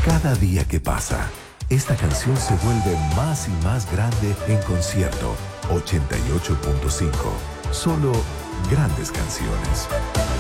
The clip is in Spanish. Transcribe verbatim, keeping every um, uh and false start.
Cada día que pasa, esta canción se vuelve más y más grande en concierto. ochenta y ocho punto cinco. Solo grandes canciones.